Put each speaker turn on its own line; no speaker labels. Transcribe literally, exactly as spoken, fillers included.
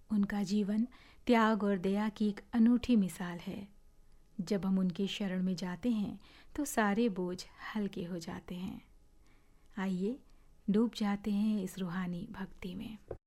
उनका जीवन त्याग और दया की एक अनूठी मिसाल है। जब हम उनकी शरण में जाते हैं तो सारे बोझ हल्के हो जाते हैं। आइए डूब जाते हैं इस रूहानी भक्ति में।